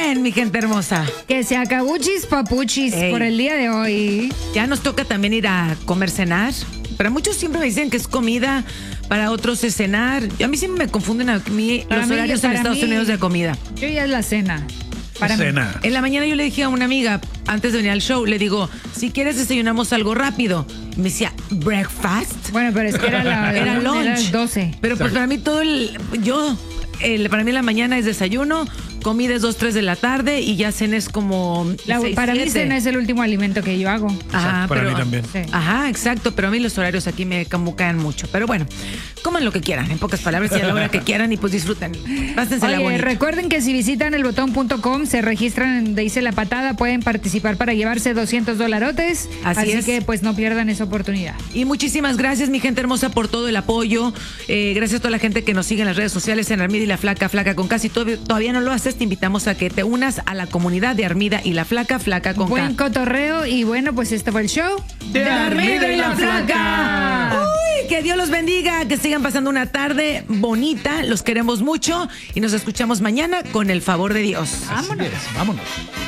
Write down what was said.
bien, mi gente hermosa. Que se acabuchis papuchis por el día de hoy. Ya nos toca también ir a comer, cenar. Para muchos siempre me dicen que es comida, para otros es cenar. A mí siempre me confunden los horarios en Estados Unidos de comida. Yo ya es la cena. Cena. En la mañana yo le dije a una amiga, antes de venir al show, le digo, si quieres desayunamos algo rápido. Me decía, ¿breakfast? Bueno, pero es que era lunch. Era las 12. Pero pues para mí para mí la mañana es desayuno, comida es 2, 3 de la tarde y ya cena es como 6, para 7. mí cena es el último alimento que yo hago. Ajá, Para pero, mí también. Sí. Ajá, exacto, pero a mí los horarios aquí me camucan mucho. Pero bueno, coman lo que quieran, en pocas palabras, y a la hora que quieran y pues disfruten. Pásensela Oye, bonito. recuerden que si visitan elbotón.com, se registran donde dice La Patada, pueden participar para llevarse $200. Así es. que pues no pierdan esa oportunidad. Y muchísimas gracias, mi gente hermosa, por todo el apoyo. Gracias a toda la gente que nos sigue en las redes sociales, en Armida y la Flaca, Flaca con K. Si todavía no lo haces, te invitamos a que te unas a la comunidad de Armida y la Flaca, Flaca con Buen K. cotorreo y bueno, pues este fue el show de Armida y la Flaca. Uy, que Dios los bendiga, que sigan pasando una tarde bonita. Los queremos mucho y nos escuchamos mañana con el favor de Dios. Así es, vámonos.